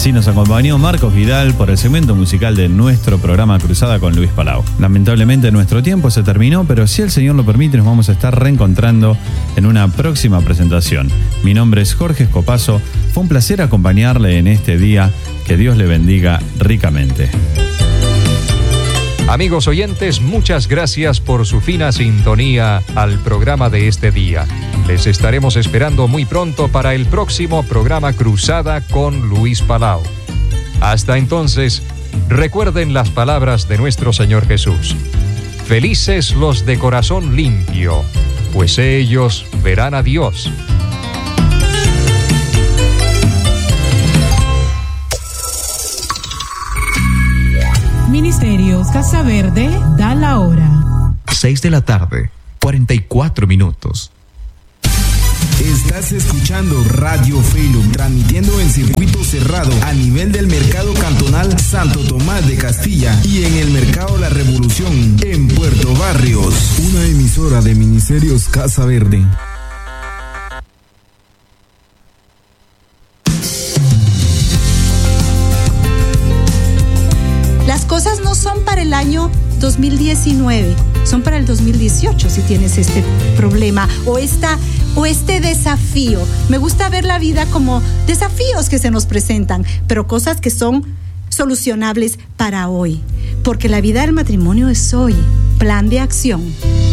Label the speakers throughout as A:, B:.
A: Así nos acompañó Marcos Vidal por el segmento musical de nuestro programa Cruzada con Luis Palau. Lamentablemente nuestro tiempo se terminó, pero si el Señor lo permite nos vamos a estar reencontrando en una próxima presentación. Mi nombre es Jorge Escopazo, fue un placer acompañarle en este día, que Dios le bendiga ricamente.
B: Amigos oyentes, muchas gracias por su fina sintonía al programa de este día. Les estaremos esperando muy pronto para el próximo programa Cruzada con Luis Palau. Hasta entonces, recuerden las palabras de nuestro Señor Jesús. Felices los de corazón limpio, pues ellos verán a Dios.
C: Ministerios Casa Verde da la hora.
D: 6 de la tarde, 44 minutos.
E: Estás escuchando Radio Felum, transmitiendo en circuito cerrado a nivel del Mercado Cantonal Santo Tomás de Castilla y en el Mercado La Revolución en Puerto Barrios. Una emisora de Ministerios Casa Verde.
F: Las cosas no son para el año 2019, son para el 2018 si tienes este problema o este desafío. Me gusta ver la vida como desafíos que se nos presentan, pero cosas que son solucionables para hoy, porque la vida del matrimonio es hoy. Plan de acción.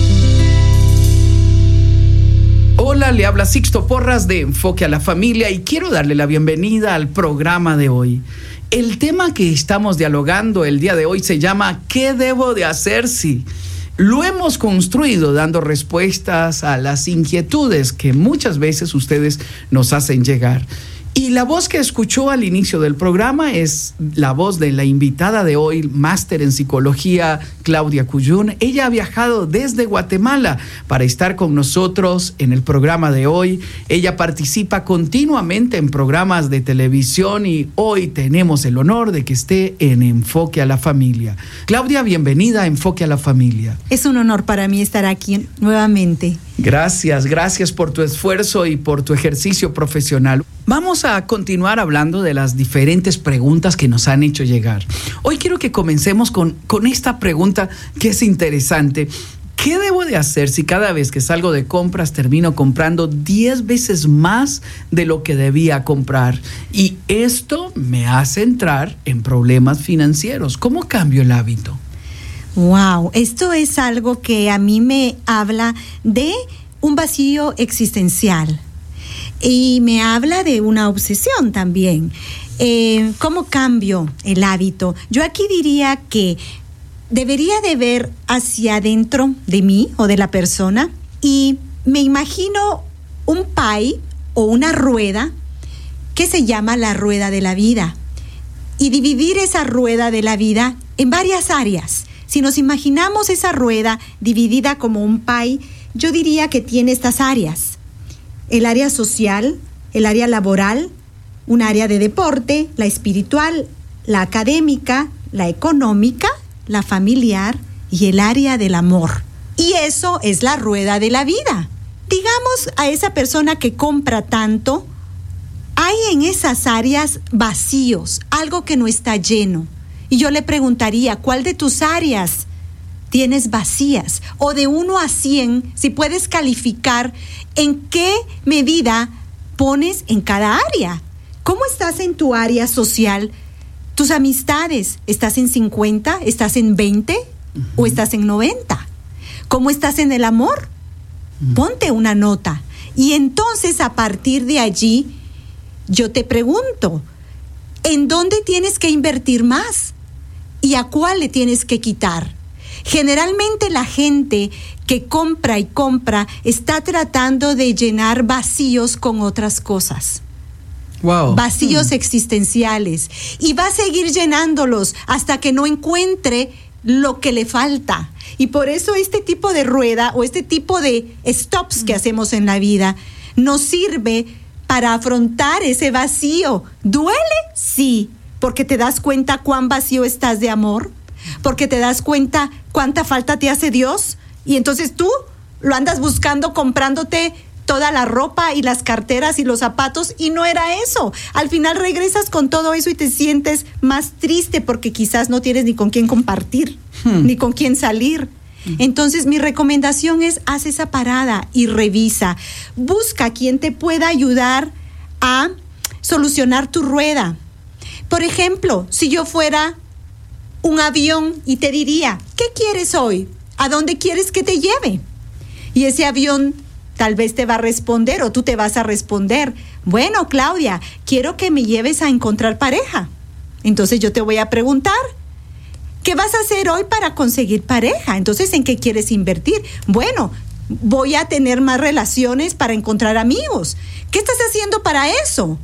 G: Hola, le habla Sixto Porras de Enfoque a la Familia y quiero darle la bienvenida al programa de hoy. El tema que estamos dialogando el día de hoy se llama ¿qué debo de hacer si? Lo hemos construido dando respuestas a las inquietudes que muchas veces ustedes nos hacen llegar. Y la voz que escuchó al inicio del programa es la voz de la invitada de hoy, máster en psicología, Claudia Cuyún. Ella ha viajado desde Guatemala para estar con nosotros en el programa de hoy. Ella participa continuamente en programas de televisión y hoy tenemos el honor de que esté en Enfoque a la Familia. Claudia, bienvenida a Enfoque a la Familia.
F: Es un honor para mí estar aquí nuevamente.
G: Gracias por tu esfuerzo y por tu ejercicio profesional. Vamos a continuar hablando de las diferentes preguntas que nos han hecho llegar. Hoy quiero que comencemos con esta pregunta que es interesante. ¿Qué debo de hacer si cada vez que salgo de compras termino comprando 10 veces más de lo que debía comprar? Y esto me hace entrar en problemas financieros. ¿Cómo cambio el hábito?
F: Wow, esto es algo que a mí me habla de un vacío existencial y me habla de una obsesión también. ¿Cómo cambio el hábito? Yo aquí diría que debería de ver hacia adentro de mí o de la persona y me imagino un pie o una rueda que se llama la rueda de la vida y dividir esa rueda de la vida en varias áreas. Si nos imaginamos esa rueda dividida como un pie, yo diría que tiene estas áreas. El área social, el área laboral, un área de deporte, la espiritual, la académica, la económica, la familiar y el área del amor. Y eso es la rueda de la vida. Digamos a esa persona que compra tanto, hay en esas áreas vacíos, algo que no está lleno. Y yo le preguntaría, ¿cuál de tus áreas tienes vacías? O de 1 a 100, si puedes calificar en qué medida pones en cada área. ¿Cómo estás en tu área social? ¿Tus amistades? ¿Estás en 50? ¿Estás en 20? ¿O estás en 90? ¿Cómo estás en el amor? Ponte una nota. Y entonces, a partir de allí, yo te pregunto, ¿en dónde tienes que invertir más? ¿Y a cuál le tienes que quitar? Generalmente la gente que compra y compra está tratando de llenar vacíos con otras cosas.
G: Wow.
F: Vacíos existenciales. Y va a seguir llenándolos hasta que no encuentre lo que le falta. Y por eso este tipo de rueda o este tipo de stops que hacemos en la vida nos sirve para afrontar ese vacío. ¿Duele? Sí. Porque te das cuenta cuán vacío estás de amor, porque te das cuenta cuánta falta te hace Dios, y entonces tú lo andas buscando comprándote toda la ropa y las carteras y los zapatos, y no era eso. Al final regresas con todo eso y te sientes más triste porque quizás no tienes ni con quién compartir, ni con quién salir. Entonces mi recomendación es: haz esa parada y revisa. Busca quien te pueda ayudar a solucionar tu rueda. Por ejemplo, si yo fuera un avión y te diría: ¿qué quieres hoy? ¿A dónde quieres que te lleve? Y ese avión tal vez te va a responder, o tú te vas a responder: bueno, Claudia, quiero que me lleves a encontrar pareja. Entonces yo te voy a preguntar: ¿qué vas a hacer hoy para conseguir pareja? Entonces, ¿en qué quieres invertir? Bueno, voy a tener más relaciones para encontrar amigos. ¿Qué estás haciendo para eso?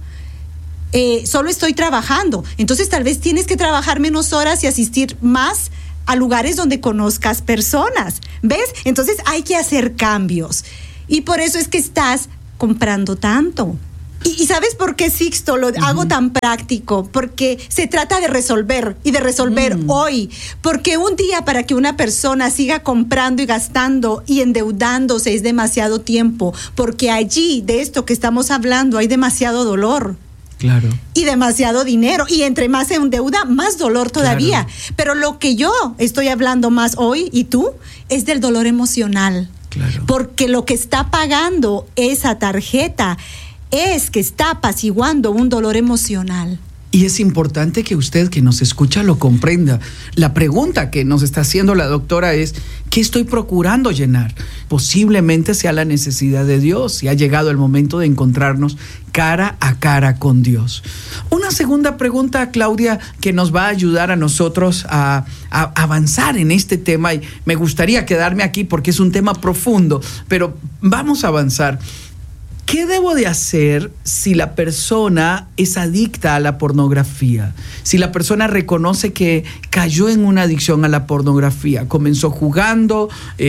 F: Solo estoy trabajando. Entonces, tal vez tienes que trabajar menos horas y asistir más a lugares donde conozcas personas. ¿Ves? Entonces, hay que hacer cambios. Y por eso es que estás comprando tanto. ¿Y sabes por qué, Sixto, lo hago tan práctico? Porque se trata de resolver, y de resolver hoy. Porque un día para que una persona siga comprando y gastando y endeudándose es demasiado tiempo. Porque allí, de esto que estamos hablando, hay demasiado dolor.
G: Claro.
F: Y demasiado dinero. Y entre más se endeuda, más dolor todavía.
G: Claro.
F: Pero lo que yo estoy hablando más hoy, y tú, es del dolor emocional.
G: Claro.
F: Porque lo que está pagando esa tarjeta es que está apaciguando un dolor emocional.
G: Y es importante que usted que nos escucha lo comprenda. La pregunta que nos está haciendo la doctora es: ¿qué estoy procurando llenar? Posiblemente sea la necesidad de Dios, y ha llegado el momento de encontrarnos cara a cara con Dios. Una segunda pregunta, Claudia, que nos va a ayudar a nosotros a avanzar en este tema, y me gustaría quedarme aquí porque es un tema profundo, pero vamos a avanzar. ¿Qué debo de hacer si la persona es adicta a la pornografía? Si la persona reconoce que cayó en una adicción a la pornografía, comenzó jugando,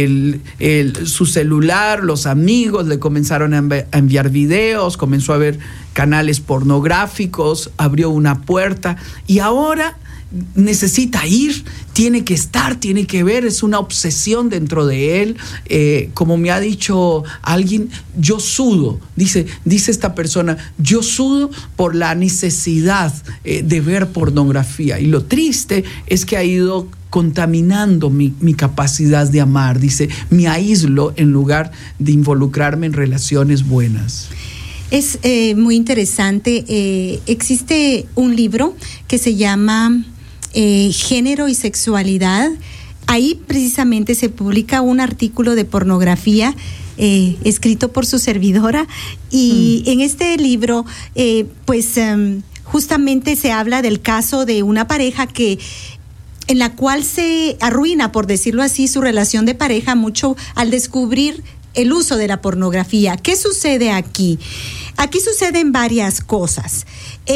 G: su celular, los amigos le comenzaron a enviar videos, comenzó a ver canales pornográficos, abrió una puerta y ahora necesita ir, tiene que estar, tiene que ver, es una obsesión dentro de él. Como me ha dicho alguien, yo sudo, dice esta persona, yo sudo por la necesidad de ver pornografía. Y lo triste es que ha ido contaminando mi capacidad de amar. Dice, me aíslo en lugar de involucrarme en relaciones buenas.
F: Es muy interesante. Existe un libro que se llama Género y Sexualidad. Ahí precisamente se publica un artículo de pornografía escrito por su servidora, y en este libro justamente se habla del caso de una pareja en la cual se arruina, por decirlo así, su relación de pareja mucho al descubrir el uso de la pornografía. ¿Qué sucede aquí? Aquí suceden varias cosas.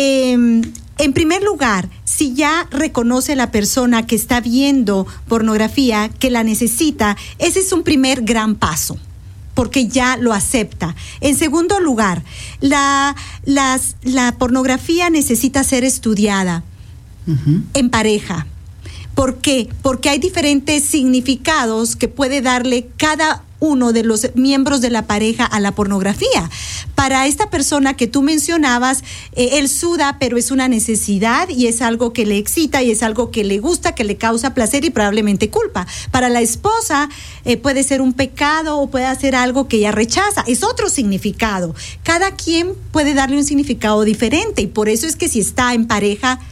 F: En primer lugar, si ya reconoce la persona que está viendo pornografía, que la necesita, ese es un primer gran paso, porque ya lo acepta. En segundo lugar, la pornografía necesita ser estudiada en pareja. ¿Por qué? Porque hay diferentes significados que puede darle cada uno de los miembros de la pareja a la pornografía. Para esta persona que tú mencionabas, él suda, pero es una necesidad y es algo que le excita y es algo que le gusta, que le causa placer y probablemente culpa. Para la esposa puede ser un pecado o puede ser algo que ella rechaza. Es otro significado. Cada quien puede darle un significado diferente, y por eso es que si está en pareja,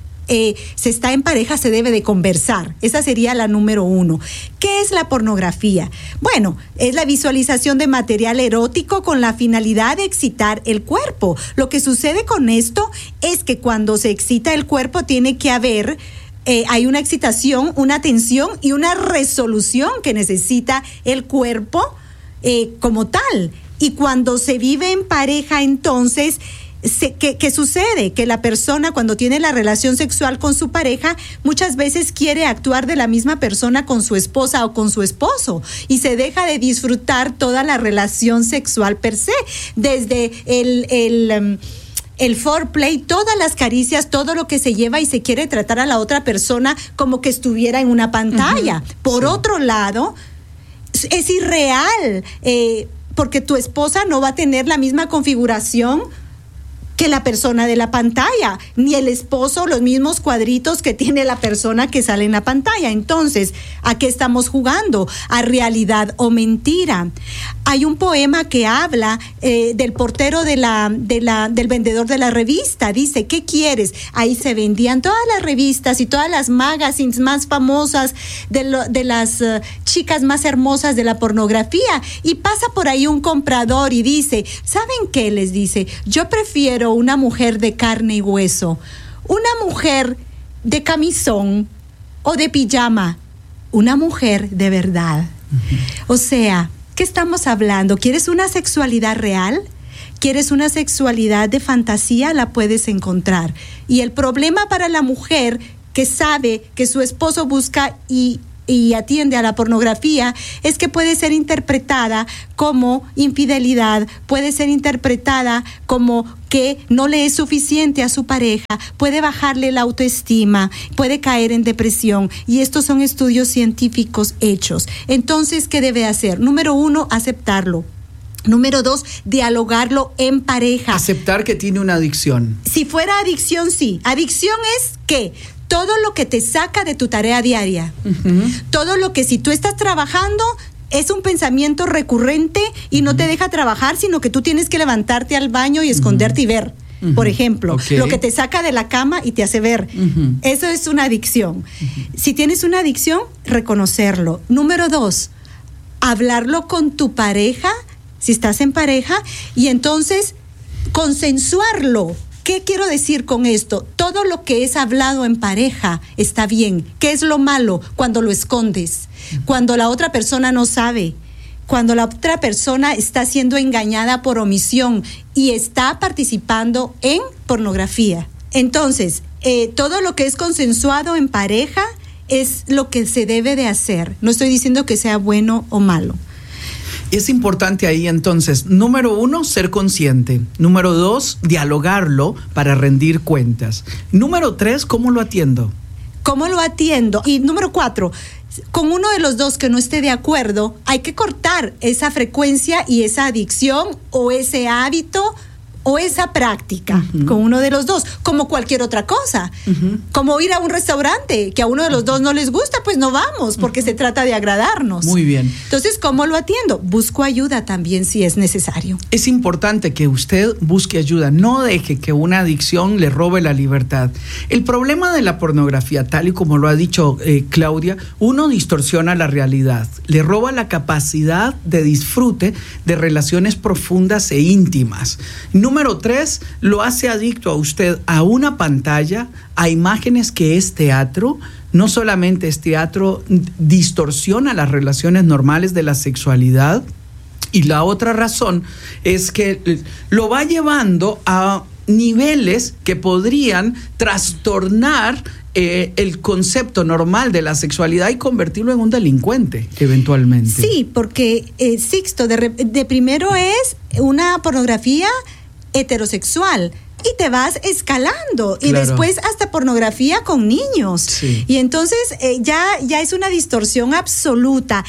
F: se debe de conversar. Esa sería la número 1. ¿Qué es la pornografía? Bueno, es la visualización de material erótico con la finalidad de excitar el cuerpo. Lo que sucede con esto es que cuando se excita el cuerpo tiene que haber hay una excitación, una tensión y una resolución que necesita el cuerpo como tal. Y cuando se vive en pareja, entonces ¿qué sucede? Que la persona, cuando tiene la relación sexual con su pareja, muchas veces quiere actuar de la misma persona con su esposa o con su esposo, y se deja de disfrutar toda la relación sexual per se, desde el foreplay, todas las caricias, todo lo que se lleva, y se quiere tratar a la otra persona como que estuviera en una pantalla. Por otro lado, es irreal porque tu esposa no va a tener la misma configuración que la persona de la pantalla, ni el esposo los mismos cuadritos que tiene la persona que sale en la pantalla. Entonces, ¿a qué estamos jugando? ¿A realidad o mentira? Hay un poema que habla del portero del vendedor de la revista. Dice, ¿qué quieres? Ahí se vendían todas las revistas y todas las magazines más famosas de las chicas más hermosas de la pornografía. Y pasa por ahí un comprador y dice, ¿saben qué? Les dice, yo prefiero una mujer de carne y hueso, una mujer de camisón o de pijama, una mujer de verdad. O sea, ¿qué estamos hablando? ¿Quieres una sexualidad real? ¿Quieres una sexualidad de fantasía? La puedes encontrar. Y el problema para la mujer que sabe que su esposo busca y atiende a la pornografía es que puede ser interpretada como infidelidad, puede ser interpretada como que no le es suficiente a su pareja, puede bajarle la autoestima, puede caer en depresión, y estos son estudios científicos hechos. Entonces, ¿qué debe hacer? Número 1, aceptarlo. Número 2, dialogarlo en pareja.
G: Aceptar que tiene una adicción.
F: Si fuera adicción, sí. Adicción es ¿qué? Todo lo que te saca de tu tarea diaria. Uh-huh. Todo lo que si tú estás trabajando es un pensamiento recurrente y no te deja trabajar, sino que tú tienes que levantarte al baño y esconderte y ver. Uh-huh. Por ejemplo, lo que te saca de la cama y te hace ver. Uh-huh. Eso es una adicción. Uh-huh. Si tienes una adicción, reconocerlo. Número 2, hablarlo con tu pareja, si estás en pareja, y entonces consensuarlo. ¿Qué quiero decir con esto? Todo lo que es hablado en pareja está bien. ¿Qué es lo malo? Cuando lo escondes, cuando la otra persona no sabe, cuando la otra persona está siendo engañada por omisión y está participando en pornografía. Entonces, todo lo que es consensuado en pareja es lo que se debe de hacer. No estoy diciendo que sea bueno o malo.
G: Es importante ahí entonces, número 1, ser consciente. Número 2, dialogarlo para rendir cuentas. Número 3, ¿cómo lo atiendo?
F: ¿Cómo lo atiendo? Y número 4, con uno de los dos que no esté de acuerdo, hay que cortar esa frecuencia y esa adicción o ese hábito o esa práctica. Uh-huh. Con uno de los dos, como cualquier otra cosa. Uh-huh. Como ir a un restaurante que a uno de los dos no les gusta, pues no vamos, porque uh-huh. se trata de agradarnos.
G: Muy bien.
F: Entonces, ¿cómo lo atiendo? Busco ayuda también si es necesario.
G: Es importante que usted busque ayuda, no deje que una adicción le robe la libertad. El problema de la pornografía, tal y como lo ha dicho Claudia, uno distorsiona la realidad, le roba la capacidad de disfrute de relaciones profundas e íntimas. Número 3, lo hace adicto a usted a una pantalla, a imágenes que es teatro. No solamente es teatro, distorsiona las relaciones normales de la sexualidad. Y la otra razón es que lo va llevando a niveles que podrían trastornar el concepto normal de la sexualidad y convertirlo en un delincuente eventualmente.
F: Sí, porque Sixto, de primero es una pornografía heterosexual y te vas escalando. Claro. Y después hasta pornografía con niños. Sí. Y entonces ya es una distorsión absoluta.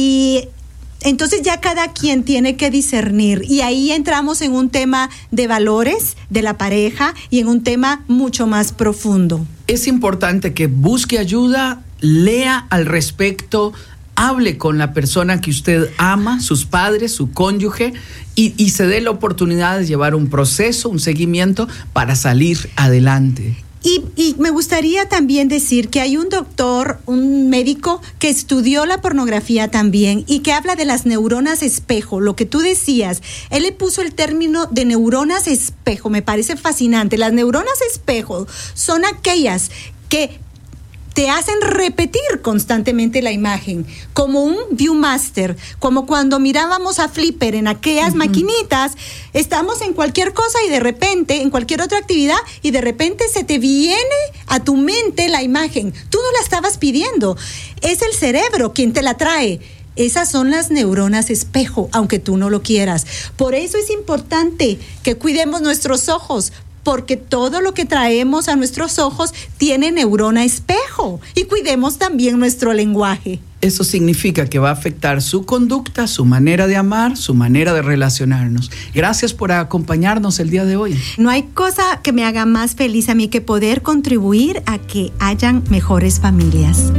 F: Y entonces ya cada quien tiene que discernir. Y ahí entramos en un tema de valores de la pareja y en un tema mucho más profundo.
G: Es importante que busque ayuda, lea al respecto, hable con la persona que usted ama, sus padres, su cónyuge, y se dé la oportunidad de llevar un proceso, un seguimiento para salir adelante.
F: Y me gustaría también decir que hay un doctor, un médico que estudió la pornografía también y que habla de las neuronas espejo, lo que tú decías. Él le puso el término de neuronas espejo, me parece fascinante. Las neuronas espejo son aquellas que te hacen repetir constantemente la imagen, como un Viewmaster, como cuando mirábamos a Flipper en aquellas maquinitas, estamos en cualquier cosa y de repente, en cualquier otra actividad, y de repente se te viene a tu mente la imagen. Tú no la estabas pidiendo, es el cerebro quien te la trae. Esas son las neuronas espejo, aunque tú no lo quieras. Por eso es importante que cuidemos nuestros ojos, porque todo lo que traemos a nuestros ojos tiene neurona espejo. Y cuidemos también nuestro lenguaje.
G: Eso significa que va a afectar su conducta, su manera de amar, su manera de relacionarnos. Gracias por acompañarnos el día de hoy.
F: No hay cosa que me haga más feliz a mí que poder contribuir a que hayan mejores familias.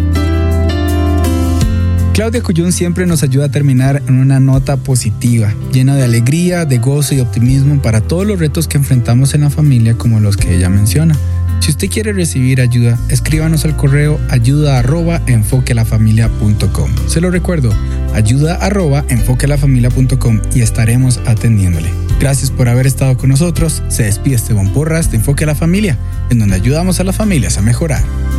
H: Claudia Cuyún siempre nos ayuda a terminar en una nota positiva, llena de alegría, de gozo y optimismo para todos los retos que enfrentamos en la familia, como los que ella menciona. Si usted quiere recibir ayuda, escríbanos al correo ayuda@enfoquealafamilia.com. Se lo recuerdo, ayuda@enfoquealafamilia.com, y estaremos atendiéndole. Gracias por haber estado con nosotros. Se despide Esteban Porras de Enfoque a la Familia, en donde ayudamos a las familias a mejorar.